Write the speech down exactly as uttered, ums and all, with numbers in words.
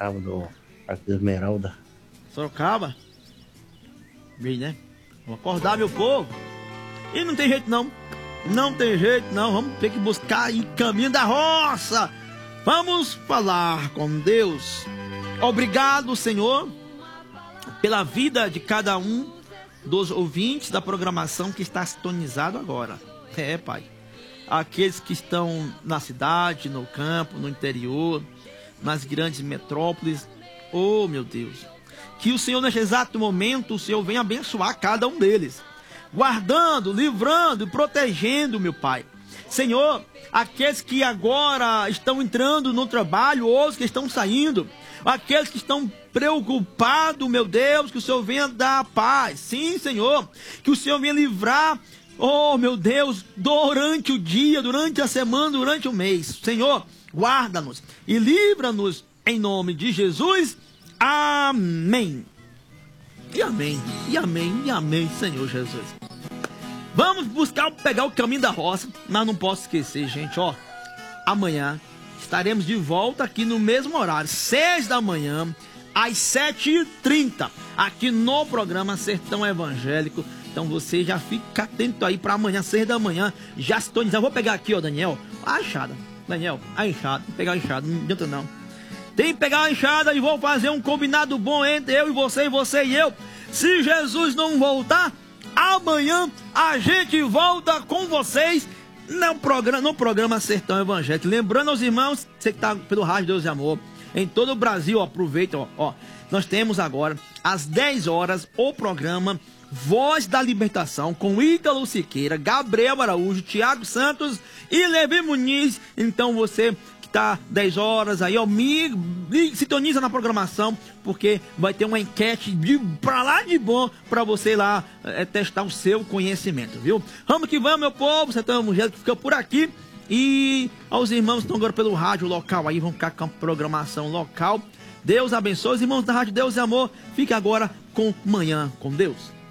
Sorocaba, do Parque da Esmeralda. Sorocaba? Bem, né? Vamos acordar, meu povo. E não tem jeito não. Não tem jeito não. Vamos ter que buscar aí caminho da roça. Vamos falar com Deus. Obrigado, Senhor, pela vida de cada um dos ouvintes da programação que está sintonizado agora. É, Pai. Aqueles que estão na cidade, no campo, no interior, nas grandes metrópoles. Oh, meu Deus. Que o Senhor, neste exato momento, o Senhor venha abençoar cada um deles. Guardando, livrando e protegendo, meu Pai. Senhor, aqueles que agora estão entrando no trabalho, ou os que estão saindo, aqueles que estão preocupados, meu Deus, que o Senhor venha dar paz. Sim, Senhor, que o Senhor venha livrar, oh, meu Deus, durante o dia, durante a semana, durante o mês. Senhor, guarda-nos e livra-nos em nome de Jesus. Amém. E amém, e amém, e amém, Senhor Jesus. Vamos buscar, pegar o caminho da roça, mas não posso esquecer, gente, ó. Amanhã estaremos de volta aqui no mesmo horário, seis da manhã, às sete e trinta, aqui no programa Sertão Evangélico. Então você já fica atento aí para amanhã, seis da manhã, já sintonizar. Vou pegar aqui, ó, Daniel, a enxada. Daniel, a enxada, vou pegar a enxada, não adianta não. Tem que pegar a enxada e vou fazer um combinado bom entre eu e você, e você e eu. Se Jesus não voltar, amanhã a gente volta com vocês no programa, no programa Sertão Evangélico. Lembrando aos irmãos, você que está pelo Rádio Deus e Amor, em todo o Brasil, ó, aproveita, ó, ó. Nós temos agora, às dez horas, o programa Voz da Libertação, com Ítalo Siqueira, Gabriel Araújo, Tiago Santos e Levi Muniz. Então você tá dez horas aí, ó, me, me sintoniza na programação, porque vai ter uma enquete de pra lá de bom pra você lá é, testar o seu conhecimento, viu? Vamos que vamos, meu povo, Sertão Evangélico fica por aqui. E aos irmãos que estão agora pelo rádio local aí, vão ficar com a programação local. Deus abençoe os irmãos da Rádio Deus e Amor. Fique agora com Manhã com Deus.